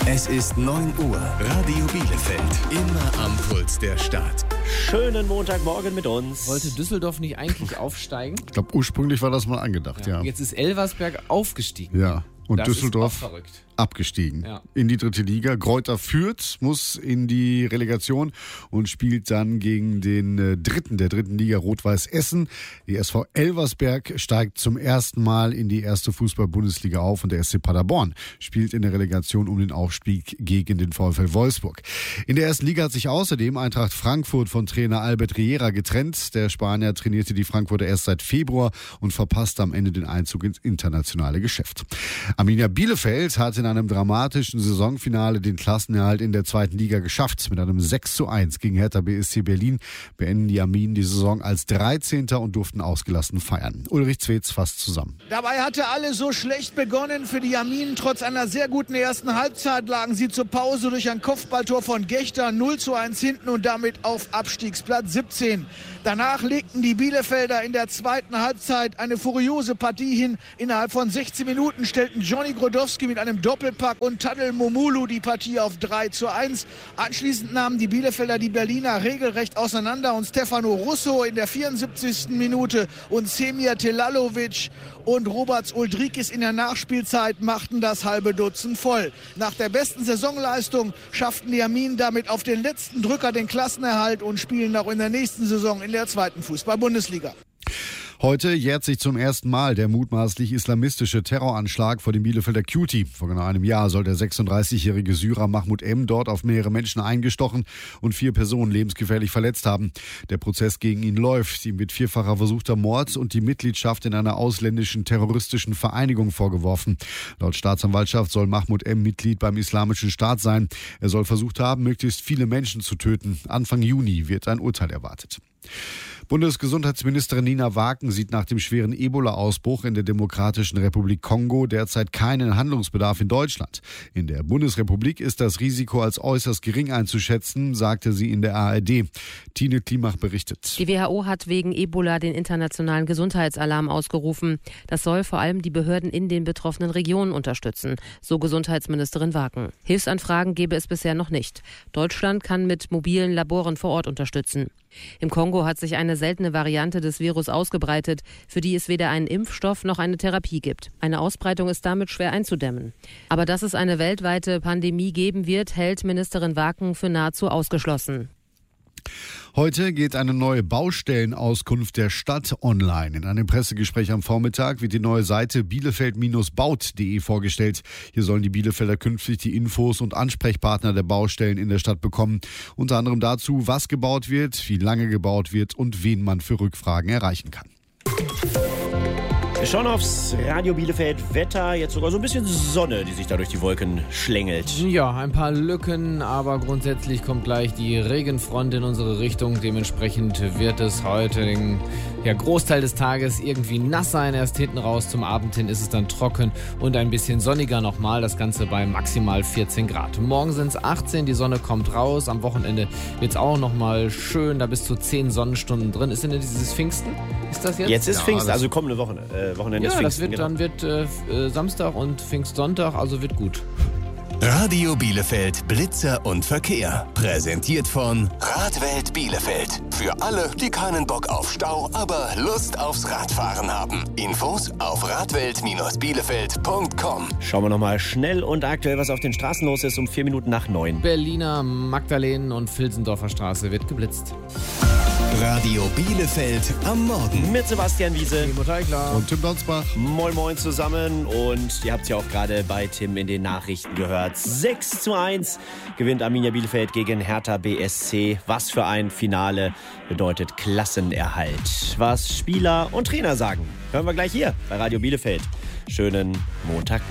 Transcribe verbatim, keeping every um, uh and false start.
Es ist neun Uhr. Radio Bielefeld. Immer am Puls der Stadt. Schönen Montagmorgen mit uns. Wollte Düsseldorf nicht eigentlich aufsteigen? Ich glaube, ursprünglich war das mal angedacht, ja. ja. Jetzt ist Elversberg aufgestiegen. Ja. Und das Düsseldorf ist auch verrückt. abgestiegen Ja. in die dritte Liga. Greuther Fürth muss in die Relegation und spielt dann gegen den äh, dritten der dritten Liga, Rot-Weiß Essen. Die S V Elversberg steigt zum ersten Mal in die erste Fußball-Bundesliga auf und der S C Paderborn spielt in der Relegation um den Aufstieg gegen den VfL Wolfsburg. In der ersten Liga hat sich außerdem Eintracht Frankfurt von Trainer Albert Riera getrennt. Der Spanier trainierte die Frankfurter erst seit Februar und verpasste am Ende den Einzug ins internationale Geschäft. Arminia Bielefeld hat in einem dramatischen Saisonfinale den Klassenerhalt in der zweiten Liga geschafft. Mit einem sechs zu eins gegen Hertha B S C Berlin beenden die Arminen die Saison als dreizehnter und durften ausgelassen feiern. Ulrich Zwetz fasst zusammen. Dabei hatte alles so schlecht begonnen für die Arminen. Trotz einer sehr guten ersten Halbzeit lagen sie zur Pause durch ein Kopfballtor von Gechter null zu eins hinten und damit auf Abstiegsplatz siebzehn. Danach legten die Bielefelder in der zweiten Halbzeit eine furiose Partie hin. Innerhalb von sechzehn Minuten stellten Johnny Grodowski mit einem Doppelpack und Tadel Momulu die Partie auf drei zu eins. Anschließend nahmen die Bielefelder die Berliner regelrecht auseinander und Stefano Russo in der vierundsiebzigsten Minute und Semir Telalovic und Roberts Uldrikis in der Nachspielzeit machten das halbe Dutzend voll. Nach der besten Saisonleistung schafften die Arminen damit auf den letzten Drücker den Klassenerhalt und spielen auch in der nächsten Saison in der zweiten Fußball-Bundesliga. Heute jährt sich zum ersten Mal der mutmaßlich islamistische Terroranschlag vor dem Bielefelder Cutie. Vor genau einem Jahr soll der sechsunddreißigjährige Syrer Mahmoud M. dort auf mehrere Menschen eingestochen und vier Personen lebensgefährlich verletzt haben. Der Prozess gegen ihn läuft. Ihm wird vierfacher versuchter Mord und die Mitgliedschaft in einer ausländischen terroristischen Vereinigung vorgeworfen. Laut Staatsanwaltschaft soll Mahmoud M. Mitglied beim Islamischen Staat sein. Er soll versucht haben, möglichst viele Menschen zu töten. Anfang Juni wird ein Urteil erwartet. Bundesgesundheitsministerin Nina Waken sieht nach dem schweren Ebola-Ausbruch in der Demokratischen Republik Kongo derzeit keinen Handlungsbedarf in Deutschland. In der Bundesrepublik ist das Risiko als äußerst gering einzuschätzen, sagte sie in der A R D. Tine Klimach berichtet. Die W H O hat wegen Ebola den internationalen Gesundheitsalarm ausgerufen. Das soll vor allem die Behörden in den betroffenen Regionen unterstützen, so Gesundheitsministerin Waken. Hilfsanfragen gebe es bisher noch nicht. Deutschland kann mit mobilen Laboren vor Ort unterstützen. Im Kongo hat sich eine seltene Variante des Virus ausgebreitet, für die es weder einen Impfstoff noch eine Therapie gibt. Eine Ausbreitung ist damit schwer einzudämmen. Aber dass es eine weltweite Pandemie geben wird, hält Ministerin Waken für nahezu ausgeschlossen. Heute geht eine neue Baustellenauskunft der Stadt online. In einem Pressegespräch am Vormittag wird die neue Seite bielefeld baut punkt de vorgestellt. Hier sollen die Bielefelder künftig die Infos und Ansprechpartner der Baustellen in der Stadt bekommen. Unter anderem dazu, was gebaut wird, wie lange gebaut wird und wen man für Rückfragen erreichen kann. Wir schauen aufs Radio Bielefeld Wetter. Jetzt sogar so ein bisschen Sonne, die sich da durch die Wolken schlängelt. Ja, ein paar Lücken, aber grundsätzlich kommt gleich die Regenfront in unsere Richtung. Dementsprechend wird es heute den ja, Großteil des Tages irgendwie nass sein. Erst hinten raus zum Abend hin ist es dann trocken und ein bisschen sonniger nochmal. Das Ganze bei maximal vierzehn Grad. Morgen sind es achtzehn, die Sonne kommt raus. Am Wochenende wird es auch nochmal schön, da bis zu zehn Sonnenstunden drin. Ist denn dieses Pfingsten? Ist das jetzt? Jetzt ist ja, Pfingsten, also kommende Woche. Äh, Wochenende ja, ist Pfingsten. das wird, genau. Dann wird äh, Samstag und Pfingstsonntag, also wird gut. Radio Bielefeld Blitzer und Verkehr. Präsentiert von Radwelt Bielefeld. Für alle, die keinen Bock auf Stau, aber Lust aufs Radfahren haben. Infos auf radwelt bielefeld punkt com. Schauen wir nochmal schnell und aktuell, was auf den Straßen los ist, um vier Minuten nach neun. Berliner, Magdalenen und Vilsendorfer Straße wird geblitzt. Radio Bielefeld am Morgen. Mit Sebastian Wiese Und Tim Donsbach. Moin Moin zusammen und ihr habt es ja auch gerade bei Tim in den Nachrichten gehört. sechs zu eins gewinnt Arminia Bielefeld gegen Hertha B S C. Was für ein Finale bedeutet Klassenerhalt. Was Spieler und Trainer sagen, hören wir gleich hier bei Radio Bielefeld. Schönen Montag.